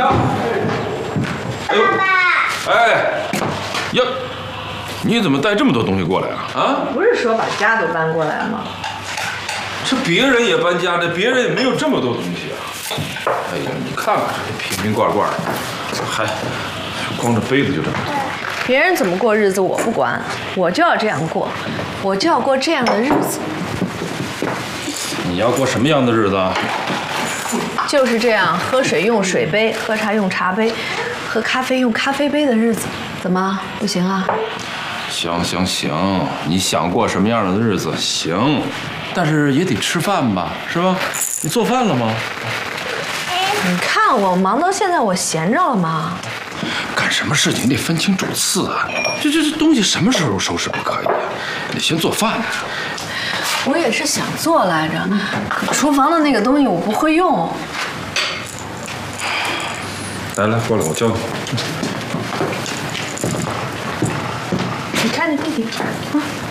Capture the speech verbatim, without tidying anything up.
家。哎呦，哎，呀，你怎么带这么多东西过来啊？啊？ 不是说把家都搬过来吗？ 这别人也搬家，这别人也没有这么多东西啊。哎呀，你看看这瓶瓶罐罐的，还光这杯子就这么多。 别人怎么过日子我不管，我就要这样过，我就要过这样的日子。 你要过什么样的日子啊？ 就是这样，喝水用水杯，喝茶用茶杯，喝咖啡用咖啡杯的日子，怎么不行啊？ 行行行，你想过什么样的日子行，但是也得吃饭吧，是吧？你做饭了吗？ 你看我忙到现在，我闲着了吗？ 干什么事情你得分清主次啊！这这这东西什么时候收拾不可以啊？你先做饭。 我也是想做来着，可厨房的那个东西我不会用。 来来，过来，我教你。 你看着弟弟啊。